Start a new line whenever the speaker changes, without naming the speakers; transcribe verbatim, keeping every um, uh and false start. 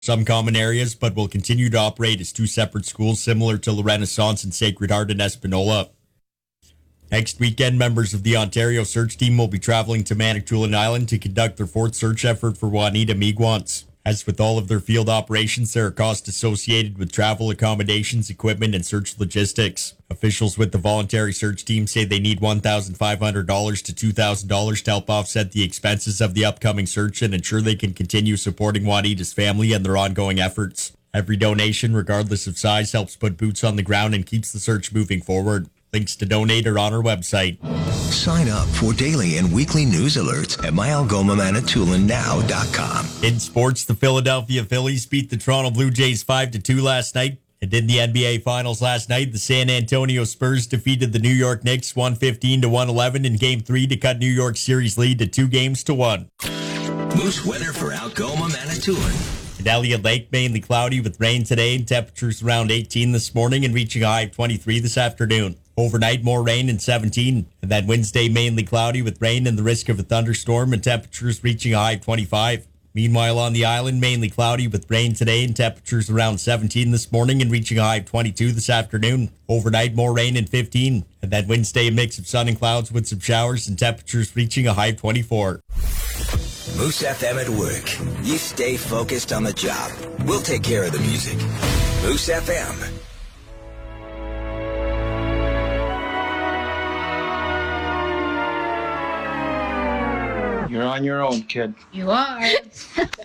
some common areas, but will continue to operate as two separate schools similar to La Renaissance and Sacred Heart in Espanola. Next weekend, members of the Ontario search team will be traveling to Manitoulin Island to conduct their fourth search effort for Juanita Miigwants. As with all of their field operations, there are costs associated with travel, accommodations, equipment, and search logistics. Officials with the voluntary search team say they need one thousand five hundred dollars to two thousand dollars to help offset the expenses of the upcoming search and ensure they can continue supporting Juanita's family and their ongoing efforts. Every donation, regardless of size, helps put boots on the ground and keeps the search moving forward. Links to donate are on our website.
Sign up for daily and weekly news alerts at my algoma manitoulin now dot com.
In sports, the Philadelphia Phillies beat the Toronto Blue Jays five to two last night. And in the N B A Finals last night, the San Antonio Spurs defeated the New York Knicks one fifteen to one eleven in Game three to cut New York's series lead to two games to one.
Moose weather for Algoma, Manitoulin.
And Elliott Lake, mainly cloudy with rain today and temperatures around eighteen this morning and reaching a high of twenty-three this afternoon. Overnight, more rain and seventeen. And then Wednesday, mainly cloudy with rain and the risk of a thunderstorm and temperatures reaching a high of twenty-five. Meanwhile, on the island, mainly cloudy with rain today and temperatures around seventeen this morning and reaching a high of twenty-two this afternoon. Overnight, more rain and fifteen. And then Wednesday, a mix of sun and clouds with some showers and temperatures reaching a high of twenty-four.
Moose F M at work. You stay focused on the job. We'll take care of the music. Moose F M.
You're on your own, kid.
You are.